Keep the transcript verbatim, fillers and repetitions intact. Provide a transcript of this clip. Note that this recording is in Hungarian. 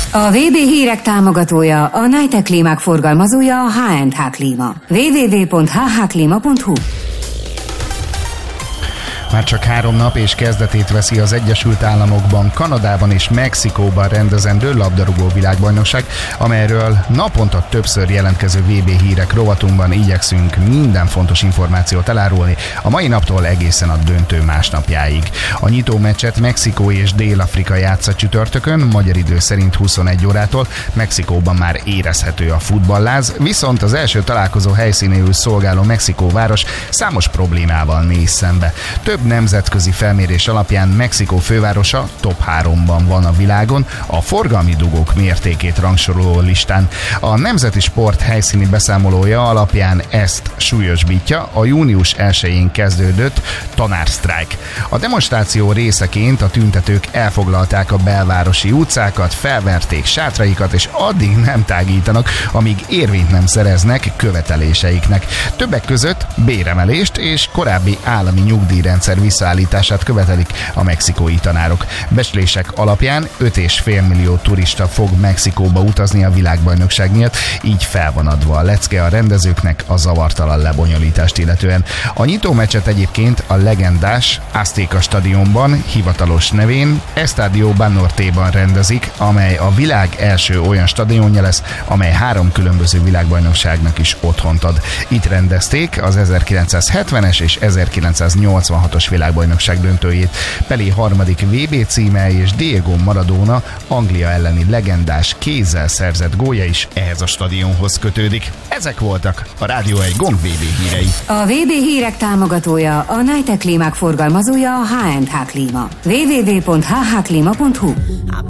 A vé bé hírek támogatója, a Nitec klímák forgalmazója, a há és há Klíma. double-u double-u double-u pont há há klíma pont hú. Már csak három nap és kezdetét veszi az Egyesült Államokban, Kanadában és Mexikóban rendezendő labdarúgó világbajnokság, amelyről naponta többször jelentkező vé bé hírek rovatunkban igyekszünk minden fontos információt elárulni, a mai naptól egészen a döntő másnapjáig. A nyitó meccset Mexikó és Dél-Afrika játsza csütörtökön, magyar idő szerint huszonegy órától, Mexikóban már érezhető a futballáz, viszont az első találkozó helyszínéül szolgáló Mexikóváros számos problémával néz szembe. Több nemzetközi felmérés alapján Mexikó fővárosa top háromban van a világon, a forgalmi dugók mértékét rangsoroló listán. A Nemzeti Sport helyszíni beszámolója alapján ezt súlyosbítja a június elsején kezdődött tanársztrájk. A demonstráció részeként a tüntetők elfoglalták a belvárosi utcákat, felverték sátraikat, és addig nem tágítanak, amíg érvényt nem szereznek követeléseiknek. Többek között béremelést és korábbi állami nyugdíjrendszer visszaállítását követelik a mexikói tanárok. Becslések alapján öt egész öt millió turista fog Mexikóba utazni a világbajnokság miatt, így fel van adva a lecke a rendezőknek a zavartalan lebonyolítást illetően. A nyitó meccset egyébként a legendás Azteca stadionban, hivatalos nevén Estadio Banortéban rendezik, amely a világ első olyan stadionja lesz, amely három különböző világbajnokságnak is otthont ad. Itt rendezték az ezerkilencszázhetvenes és ezerkilencszáznyolcvanhatos világbajnokság döntőjét. Pelé harmadik vé bé címe és Diego Maradona Anglia elleni legendás kézzel szerzett gólja is ehhez a stadionhoz kötődik. Ezek voltak a Rádió egy Gond vé bé hírei. A vé bé hírek támogatója, a Nitec klímák forgalmazója, a há és há Klíma. double-u double-u double-u pont há há klíma pont hú.